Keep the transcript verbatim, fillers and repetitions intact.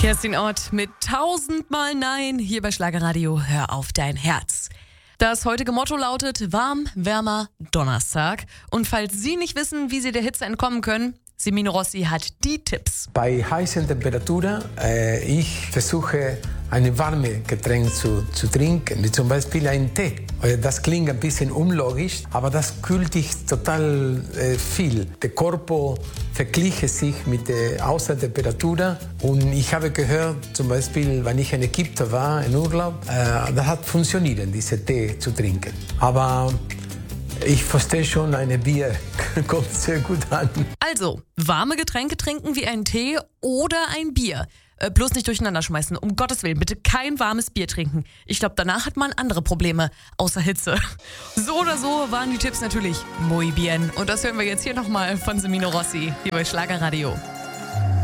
Kerstin Ott mit tausendmal Nein hier bei Schlagerradio. Hör auf dein Herz. Das heutige Motto lautet warm, wärmer, Donnerstag. Und falls Sie nicht wissen, wie Sie der Hitze entkommen können, Semino Rossi hat die Tipps. Bei heißen Temperaturen, äh, ich versuche ein warmes Getränk zu, zu trinken, wie zum Beispiel einen Tee. Das klingt ein bisschen unlogisch, aber das kühlt dich total äh, viel. Der Körper vergleicht sich mit der Außentemperatur und ich habe gehört, zum Beispiel, wenn ich in Ägypten war, in Urlaub, äh, das hat funktioniert, diese Tee zu trinken. Aber ich verstehe schon, eine Bier kommt sehr gut an. Also, warme Getränke trinken wie ein Tee oder ein Bier. Äh, bloß nicht durcheinander schmeißen. Um Gottes Willen, bitte kein warmes Bier trinken. Ich glaube, danach hat man andere Probleme, außer Hitze. So oder so waren die Tipps natürlich muy bien. Und das hören wir jetzt hier nochmal von Semino Rossi, hier bei Schlagerradio.